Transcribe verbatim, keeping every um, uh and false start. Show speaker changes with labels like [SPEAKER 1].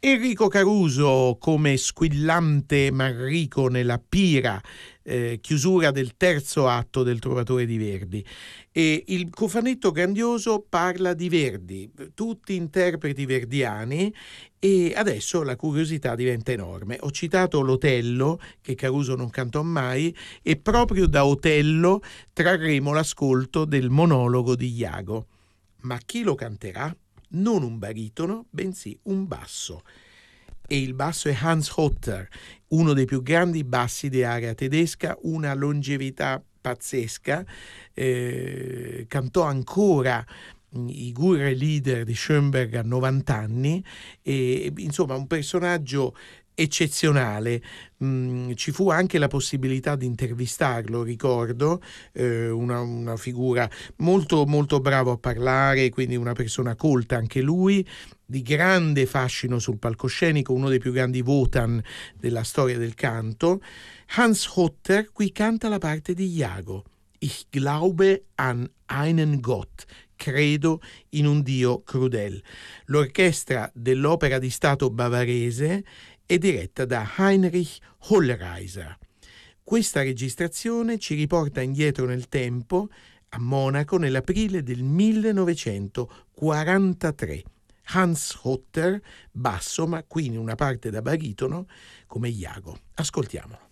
[SPEAKER 1] Enrico Caruso come squillante Manrico nella Pira, eh, chiusura del terzo atto del Trovatore di Verdi. E il cofanetto grandioso parla di Verdi, tutti interpreti verdiani, e adesso la curiosità diventa enorme. Ho citato l'Otello, che Caruso non cantò mai, e proprio da Otello trarremo l'ascolto del monologo di Iago. Ma chi lo canterà? Non un baritono, bensì un basso. E il basso è Hans Hotter, uno dei più grandi bassi di area tedesca, una longevità pazzesca. Eh, cantò ancora i Gure Lieder di Schoenberg a novanta anni, e insomma un personaggio eccezionale. Mm, ci fu anche la possibilità di intervistarlo, ricordo, eh, una, una figura molto molto bravo a parlare, quindi una persona colta anche lui, di grande fascino sul palcoscenico, uno dei più grandi Wotan della storia del canto. Hans Hotter qui canta la parte di Iago. Ich glaube an einen Gott. Credo in un Dio crudel. L'orchestra dell'Opera di Stato bavarese è diretta da Heinrich Hollreiser. Questa registrazione ci riporta indietro nel tempo, a Monaco, nell'aprile del millenovecentoquarantatré. Hans Hotter, basso, ma qui in una parte da baritono, come Iago. Ascoltiamo.